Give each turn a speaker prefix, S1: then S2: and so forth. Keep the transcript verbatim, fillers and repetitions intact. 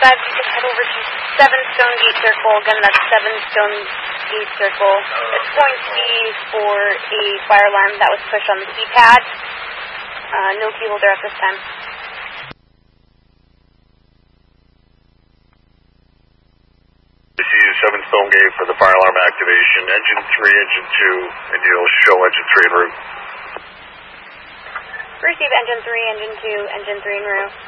S1: five, you can head over to seven Stone Gate Circle. Again, that's seven Stone Gate Circle. It's going to be for a fire alarm that was pushed on the keypad. Uh, no fuel there at this time.
S2: This is seven Stone Gate for the fire alarm activation. Engine three, engine two, and you'll show engine three en route.
S1: Receive engine three, engine two, engine three en route.